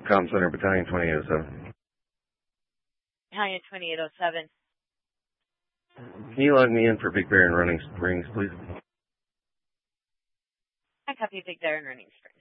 Com Center, Battalion 2807. Battalion 2807. Can you log me in for Big Bear and Running Springs, please? I copy Big Bear and Running Springs.